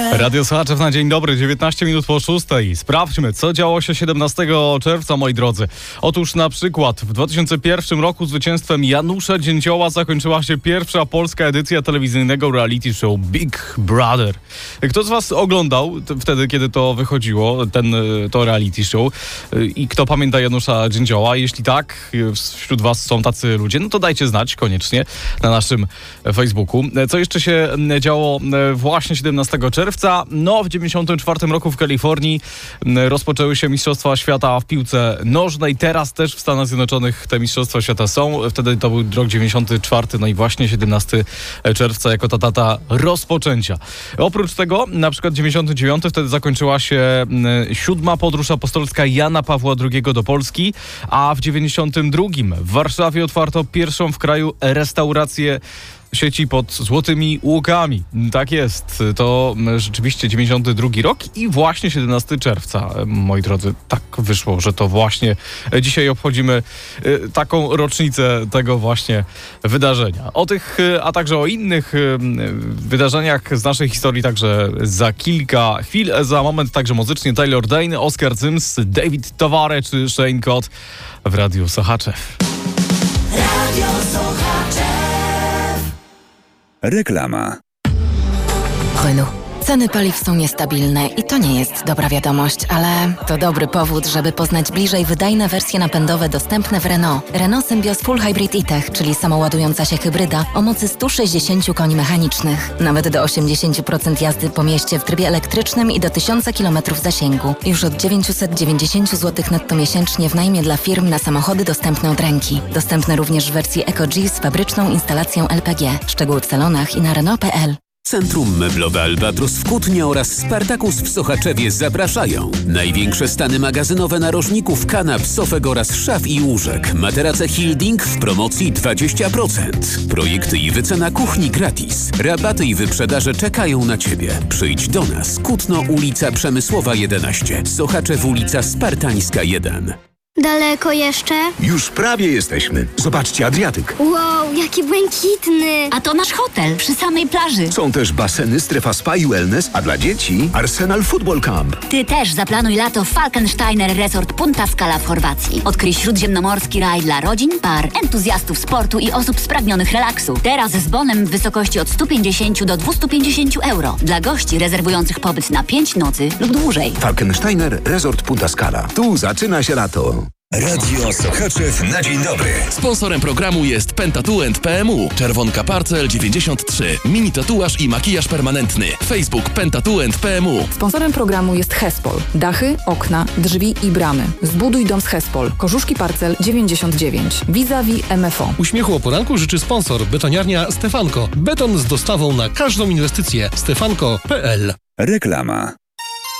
Radio Sochaczew na dzień dobry, 19 minut po 6. Sprawdźmy, co działo się 17 czerwca, moi drodzy. Otóż na przykład w 2001 roku zwycięstwem Janusza Dzięcioła zakończyła się pierwsza polska edycja telewizyjnego reality show Big Brother. Kto z was oglądał wtedy, kiedy to wychodziło, to reality show? I kto pamięta Janusza Dzięcioła? Jeśli tak, wśród was są tacy ludzie, no to dajcie znać koniecznie na naszym Facebooku. Co jeszcze się działo właśnie 17 czerwca? No, w 94 roku w Kalifornii rozpoczęły się Mistrzostwa Świata w piłce nożnej. Teraz też w Stanach Zjednoczonych te Mistrzostwa Świata są. Wtedy to był rok 94, no i właśnie 17 czerwca jako ta data rozpoczęcia. Oprócz tego, na przykład 99, wtedy zakończyła się 7. podróż apostolska Jana Pawła II do Polski, a w 92 w Warszawie otwarto pierwszą w kraju restaurację sieci pod Złotymi Łukami. Tak jest. To rzeczywiście 92 rok i właśnie 17 czerwca, moi drodzy. Tak wyszło, że to właśnie dzisiaj obchodzimy taką rocznicę tego właśnie wydarzenia. O tych, a także o innych wydarzeniach z naszej historii także za kilka chwil. Za moment także muzycznie Taylor Dayne, Oscar Sims, David Toware czy Shane Cott w Radiu Sochaczew. Radio Sochaczew. Reklama. Renault. Ceny paliw są niestabilne i to nie jest dobra wiadomość, ale to dobry powód, żeby poznać bliżej wydajne wersje napędowe dostępne w Renault. Renault Symbioz Full Hybrid e-Tech, czyli samoładująca się hybryda o mocy 160 koni mechanicznych. Nawet do 80% jazdy po mieście w trybie elektrycznym i do 1000 km zasięgu. Już od 990 zł netto miesięcznie w najmie dla firm na samochody dostępne od ręki. Dostępne również w wersji Eco-G z fabryczną instalacją LPG. Szczegóły w salonach i na Renault.pl. Centrum Meblowe Albatros w Kutnie oraz Spartacus w Sochaczewie zapraszają. Największe stany magazynowe narożników, kanap, sofek oraz szaf i łóżek. Materace Hilding w promocji 20%. Projekty i wycena kuchni gratis. Rabaty i wyprzedaże czekają na Ciebie. Przyjdź do nas. Kutno, ulica Przemysłowa 11. Sochaczew, ulica Spartańska 1. Daleko jeszcze? Już prawie jesteśmy. Zobaczcie, Adriatyk. Wow, jaki błękitny! A to nasz hotel przy samej plaży. Są też baseny, strefa spa i wellness, a dla dzieci Arsenal Football Camp. Ty też zaplanuj lato w Falkensteiner Resort Punta Scala w Chorwacji. Odkryj śródziemnomorski raj dla rodzin, par, entuzjastów sportu i osób spragnionych relaksu. Teraz z bonem w wysokości od 150 do 250 euro. Dla gości rezerwujących pobyt na 5 nocy lub dłużej. Falkensteiner Resort Punta Scala. Tu zaczyna się lato. Radio Sochaczew na dzień dobry. Sponsorem programu jest Pentatuent PMU. Czerwonka Parcel 93. Mini tatuaż i makijaż permanentny. Facebook Pentatuent PMU. Sponsorem programu jest Hespol. Dachy, okna, drzwi i bramy. Zbuduj dom z Hespol. Korzuszki Parcel 99. Vis-a-vis MFO. Uśmiechu o poranku życzy sponsor betoniarnia Stefanko. Beton z dostawą na każdą inwestycję. Stefanko.pl. Reklama.